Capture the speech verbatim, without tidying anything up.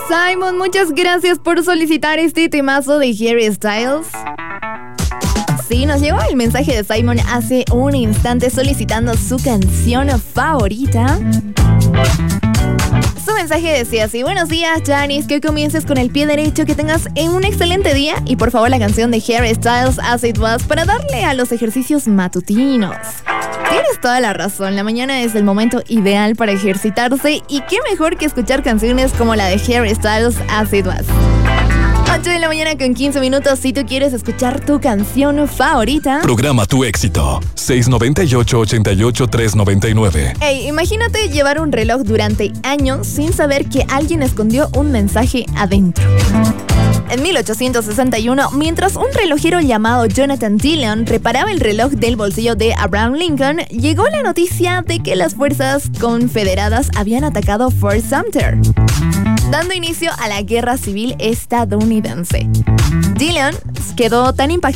Simon, muchas gracias por solicitar este temazo de Harry Styles. Sí, nos llegó el mensaje de Simon hace un instante solicitando su canción favorita. Su mensaje decía así: buenos días, Janice, que hoy comiences con el pie derecho, que tengas un excelente día y por favor la canción de Harry Styles, As It Was, para darle a los ejercicios matutinos. Tienes toda la razón, la mañana es el momento ideal para ejercitarse y qué mejor que escuchar canciones como la de Harry Styles, As It Was. ocho de la mañana con quince minutos. Si tú quieres escuchar tu canción favorita, programa tu éxito. seis nueve ocho, ocho ocho, tres nueve nueve. Hey, imagínate llevar un reloj durante años sin saber que alguien escondió un mensaje adentro. En mil ochocientos sesenta y uno, mientras un relojero llamado Jonathan Dillon reparaba el reloj del bolsillo de Abraham Lincoln, llegó la noticia de que las fuerzas confederadas habían atacado Fort Sumter, dando inicio a la Guerra Civil estadounidense. Dillon quedó tan impactado